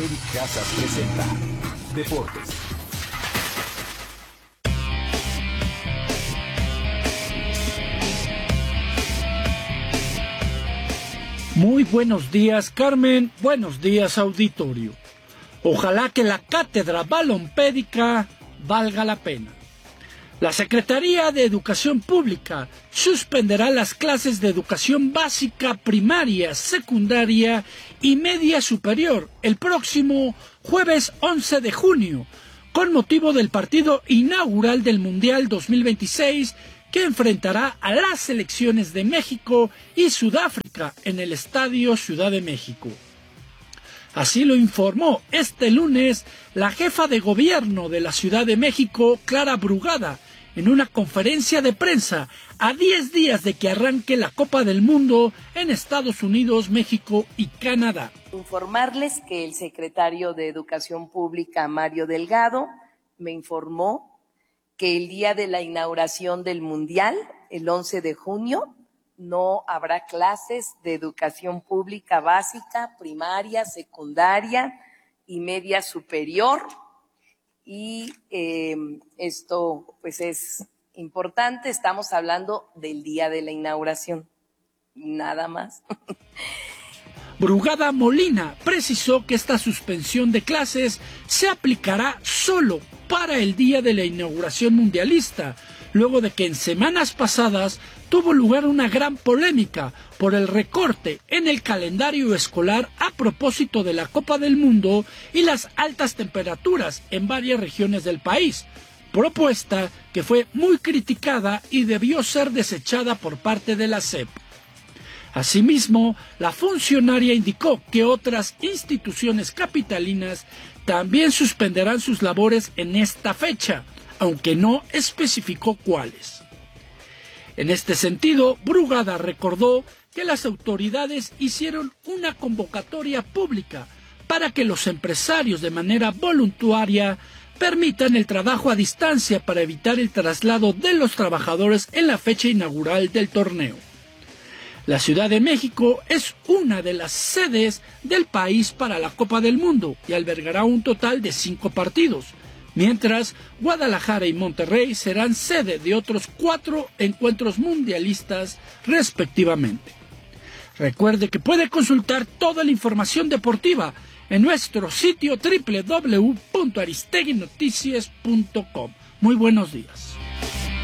Eric Casas presenta Deportes. Muy buenos días, Carmen. Buenos días, auditorio. Ojalá que la cátedra balompédica valga la pena. La Secretaría de Educación Pública suspenderá las clases de educación básica, primaria, secundaria y media superior el próximo jueves 11 de junio, con motivo del partido inaugural del Mundial 2026 que enfrentará a las selecciones de México y Sudáfrica en el Estadio Ciudad de México. Así lo informó este lunes la jefa de gobierno de la Ciudad de México, Clara Brugada, en una conferencia de prensa a 10 días de que arranque la Copa del Mundo en Estados Unidos, México y Canadá. Informarles que el secretario de Educación Pública, Mario Delgado, me informó que el día de la inauguración del Mundial, el 11 de junio, no habrá clases de educación pública básica, primaria, secundaria y media superior. Y esto pues es importante, estamos hablando del día de la inauguración, nada más. Brugada Molina precisó que esta suspensión de clases se aplicará solo para el día de la inauguración mundialista, luego de que en semanas pasadas tuvo lugar una gran polémica por el recorte en el calendario escolar a propósito de la Copa del Mundo y las altas temperaturas en varias regiones del país, propuesta que fue muy criticada y debió ser desechada por parte de la SEP. Asimismo, la funcionaria indicó que otras instituciones capitalinas también suspenderán sus labores en esta fecha, aunque no especificó cuáles. En este sentido, Brugada recordó que las autoridades hicieron una convocatoria pública para que los empresarios de manera voluntaria permitan el trabajo a distancia para evitar el traslado de los trabajadores en la fecha inaugural del torneo. La Ciudad de México es una de las sedes del país para la Copa del Mundo y albergará un total de 5 partidos, mientras Guadalajara y Monterrey serán sede de otros 4 encuentros mundialistas respectivamente. Recuerde que puede consultar toda la información deportiva en nuestro sitio www.aristeguinoticias.com. Muy buenos días.